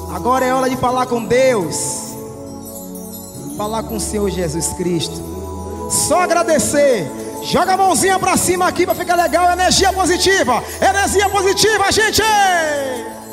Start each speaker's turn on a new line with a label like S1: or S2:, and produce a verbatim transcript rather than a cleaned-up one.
S1: Agora é hora de falar com Deus, falar com o Senhor Jesus Cristo. Só agradecer. Joga a mãozinha pra cima aqui pra ficar legal. Energia positiva, energia positiva, gente.